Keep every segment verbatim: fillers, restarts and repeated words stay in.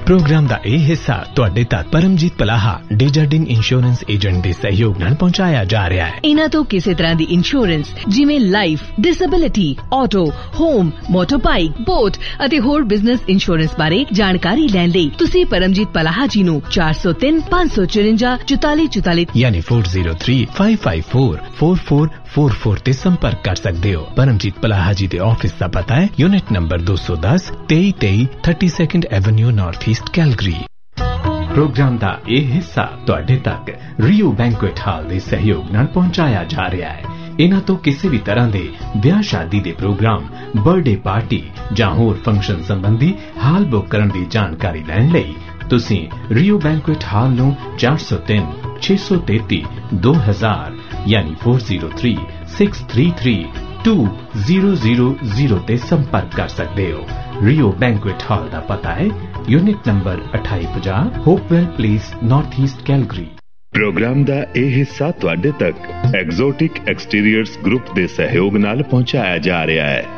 Programme का यह हिस्सा तुहाडे तक परमजीत पलाहा डेजर्डिन इंश्योरेंस एजेंट के सहयोग नाल पहुंचाया जा रहा है। इन्हां तो किसी तरह की इंश्योरेंस जिवें life, disability, auto, home, motor bike, boat अते होर बिजनेस इंश्योरेंस बारे जानकारी लैण लई तुसीं परमजीत पलाहा जी नूं चार सौ तीन पांच सौ चुरंजा चौताली चौताली यानी four zero three five five four four four four four ते संपर्क कर सकते हो। परमजीत पलाहा जी के ऑफिस का पता है यूनिट नंबर दो सौ दस तेई तेई thirty second Avenue north east Calgary. Programme का यह हिस्सा तुहाडे तक रियो बैंक्वेट हॉल के सहयोग नाल पहुंचाया जा रहा है। इन्हां तो किसी भी तरह के ब्याह शादी के प्रोग्राम, बर्थडे पार्टी जां होर फंक्शन संबंधी हाल बुक करने की जानकारी लैण लई तुसीं रियो बैंक्वेट हॉल नूं चार सौ तीन छे सौ तेती दो हजार यानी four zero three six three three to zero zero zero ते संपर्क कर सकते हो। रियो बैंक्वेट हॉल का पता है यूनिट नंबर अठाई पचास Hopewell place north east Calgary. Programme का यह हिस्सा तुहाडे तक एग्जोटिक एक्सटीरियर्स ग्रुप के सहयोग नाल पहुंचाया जा रहा है।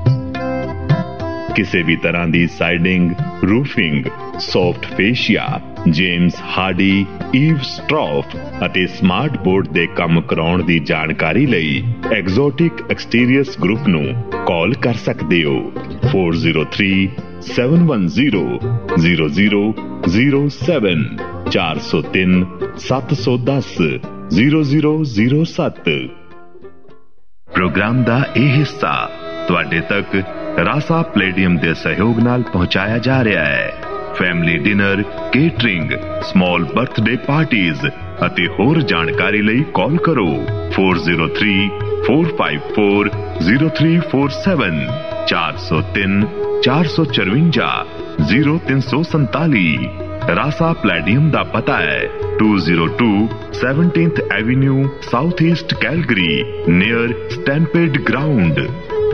किसी भी तरह की siding, roofing, soft fascia, James Hardy, ewe स्ट्रॉफ अते स्मार्ट बोर्ड दे काम कराउण दी जानकारी लई एग्जोटिक एक्सटीरियर्स ग्रुप नूं कॉल कर सकते हो four zero three seven one zero zero zero zero seven चार सौ तीन सत्त सौ दस जीरो जीरो जीरो सत्त। प्रोग्राम दा यह हिस्सा तुहाडे तक रासा प्लेडियम दे सहयोग नाल पहुंचाया जा रहा है। Family dinner, catering, small birthday parties अते होर जानकारी लई कॉल करो four zero three four five four zero three four seven चार सौ तीन चार सौ चरवंजा जीरो तीन सौ संताली। रासा प्लेडियम दा पता है to zero to seventeenth Avenue south east Calgary near stampede ground.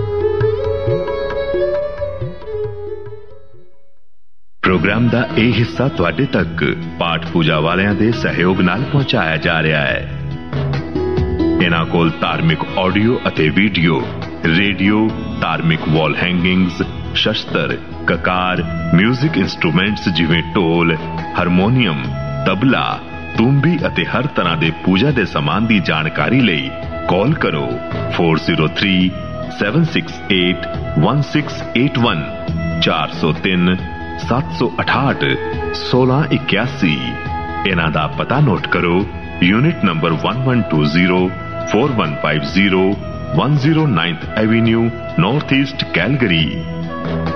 Programme का यह हिस्सा तुहाडे तक पाठ पूजा वालियां दे सहयोग नाल पहुंचाया जा रहा है। इन्हां कोल धार्मिक ऑडियो अते वीडियो, रेडियो, धार्मिक वॉल हैंगिंग्स, शस्त्र, ककार, म्यूजिक इंस्ट्रूमेंट्स जिवें ढोल, हारमोनीयम, तबला, तूंबी अते हर तरह के पूजा के समान की जानकारी लई कॉल करो four zero three seven six eight one six eight one चार सौ तीन सत्त सौ अठाठ सोलह इक्यासी। इन्हां दा पता नोट करो unit number one one two zero four one five zero one zero ninth Avenue north east Calgary.